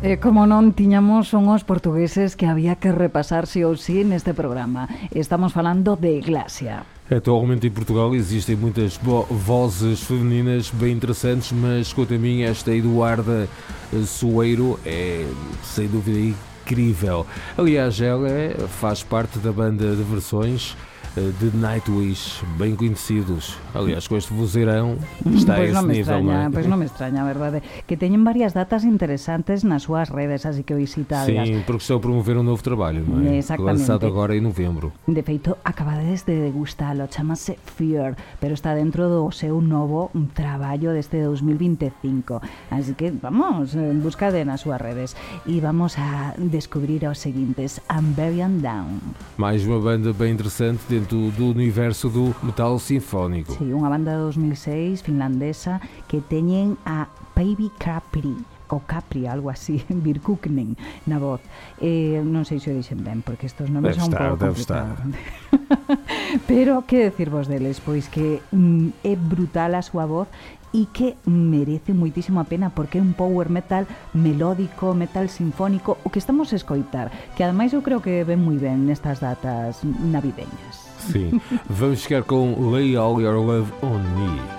Como non tiñamos son os portugueses que había que repasar sí ou sí neste programa. Estamos falando de Glásia. Atualmente em Portugal existem muitas vozes femininas bem interessantes, mas quanto a mim, esta Eduarda Soeiro é sem dúvida incrível. Aliás, ela faz parte da banda de versões de Nightwish, bem conhecidos. Aliás, com este vozeirão está a esse nível, não é? Pois non me extraña, a verdade, que teñen varias datas interesantes nas súas redes, así que visitadlas. Sim, porque estão a promover um novo trabalho, não é? Exactamente. Lançado agora em novembro. De feito, acabades de degustalo, chamase Fear, pero está dentro do seu novo traballo deste 2025. Así que, vamos, buscade nas súas redes e vamos a descubrir os seguintes: Unburial Down. Mais uma banda bem interessante dentro do universo do metal sinfónico. Sí, unha banda de 2006 finlandesa que teñen a Päivi Capri ou Capri, algo así, Virkuknen na voz. Non sei se o dixen ben, porque estos nomes son un pouco complicados. Pero, que decirvos deles? Pois que é brutal a súa voz e que merece moitísimo a pena, porque é un power metal melódico, metal sinfónico, o que estamos a escoitar, que ademais eu creo que ven moi ben nestas datas navideñas. Sim, vamos ficar com Lay All Your Love On Me.